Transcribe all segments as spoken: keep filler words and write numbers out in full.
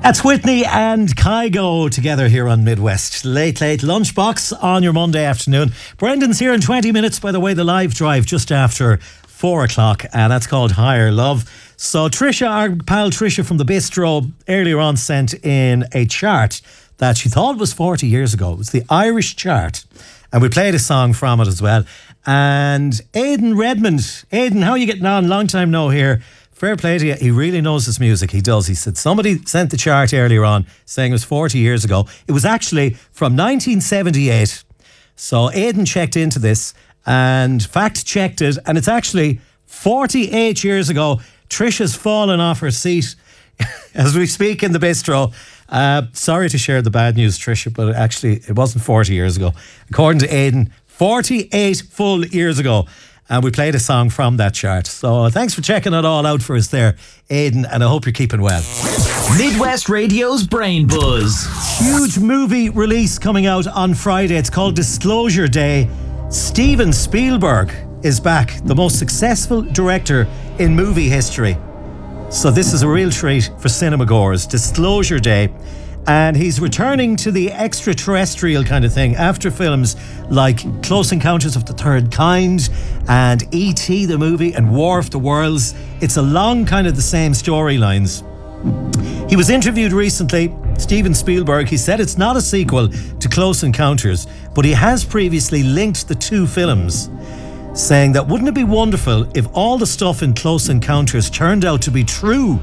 That's Whitney and Kygo together here on Midwest. Late, late lunchbox on your Monday afternoon. Brendan's here in twenty minutes. By the way, the live drive just after four o'clock, and that's called Higher Love. So Trisha, our pal Trisha from the Bistro, earlier on sent in a chart that she thought was forty years ago. It was the Irish chart, and we played a song from it as well. And Aidan Redmond, Aidan, how are you getting on? Long time no here. Fair play to you. He really knows his music. He does. He said somebody sent the chart earlier on saying it was forty years ago. It was actually from nineteen seventy-eight. So Aidan checked into this and fact checked it, and it's actually forty-eight years ago. Trisha's fallen off her seat as we speak in the Bistro. Uh, sorry to share the bad news, Trisha, but actually it wasn't forty years ago. According to Aidan, forty-eight full years ago. And we played a song from that chart. So thanks for checking it all out for us there, Aidan, and I hope you're keeping well. Midwest Radio's Brain Buzz. Huge movie release coming out on Friday. It's called Disclosure Day. Steven Spielberg is back, the most successful director in movie history. So this is a real treat for cinema goers. Disclosure Day. And he's returning to the extraterrestrial kind of thing after films like Close Encounters of the Third Kind and E T the movie and War of the Worlds. It's along kind of the same storylines. He was interviewed recently, Steven Spielberg. He said it's not a sequel to Close Encounters, but he has previously linked the two films, saying that wouldn't it be wonderful if all the stuff in Close Encounters turned out to be true?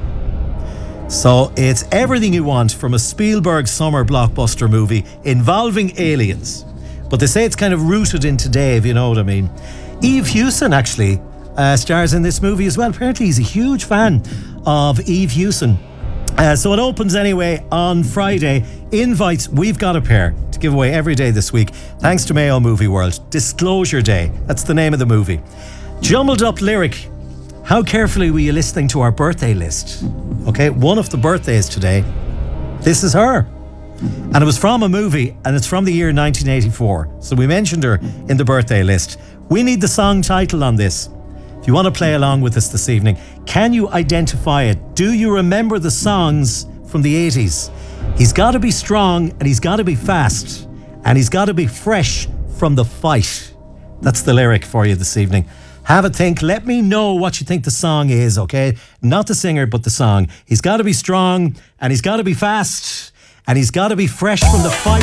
So it's everything you want from a Spielberg summer blockbuster movie involving aliens. But they say it's kind of rooted in today, if you know what I mean. Eve Hewson actually uh, stars in this movie as well. Apparently he's a huge fan of Eve Hewson. Uh, so it opens anyway on Friday. Invites, we've got a pair to give away every day this week, thanks to Mayo Movie World. Disclosure Day, that's the name of the movie. Jumbled up lyric. How carefully were you listening to our birthday list? Okay, one of the birthdays today, this is her. And it was from a movie, and it's from the year nineteen eighty-four. So we mentioned her in the birthday list. We need the song title on this. If you want to play along with us this evening, can you identify it? Do you remember the songs from the eighties? He's got to be strong, and he's got to be fast, and he's got to be fresh from the fight. That's the lyric for you this evening. Have a think. Let me know what you think the song is, okay? Not the singer, but the song. He's got to be strong, and he's got to be fast, and he's got to be fresh from the fight.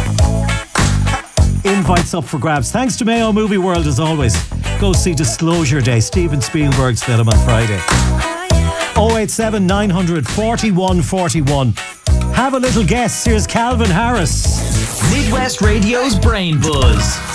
Invites up for grabs. Thanks to Mayo Movie World, as always. Go see Disclosure Day, Steven Spielberg's film on Friday. oh eight seven nine hundred forty-one forty-one. Have a little guess. Here's Calvin Harris. Midwest Radio's Brain Buzz.